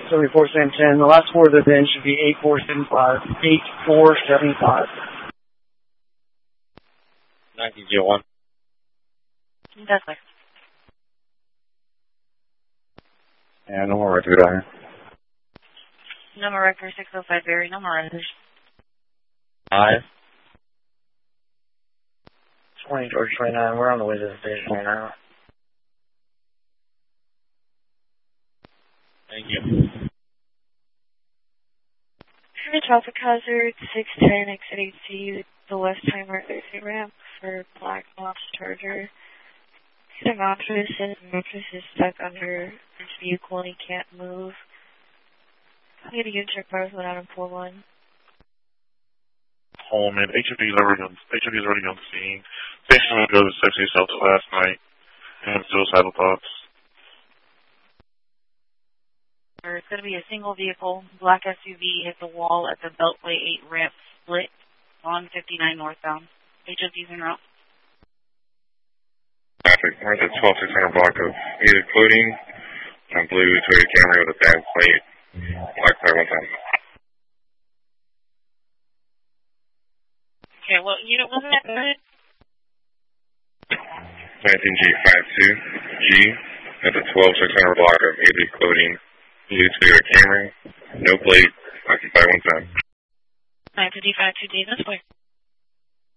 74 San 10. The last four of the VIN should be 8475. 8475. 1901. That's clear. And no more record on here. Number record 605 Barry, no more records. 5. 20 George 29. We're on the way to the station right now. Thank you. For traffic hazard 610 exit 8C, the west timer exit ramp for Black Box Charger. The mattress is stuck under his vehicle and he can't move. I need to get check bars went out in 4-1. Oh man, HFD is already on the scene. Station will go to sexy assault last night and suicidal thoughts. It's going to be a single vehicle, black SUV hit the wall at the Beltway 8 ramp split on 59 northbound. HFD's en route. Traffic, we're at the 12600 block of either including blue Toyota Camry with a bad plate. Black car 1 time. Okay, what unit wasn't that good? 19G52G at the 12600 block of either including blue Toyota Camry, no plate, occupy 1 time. 955 2D this way.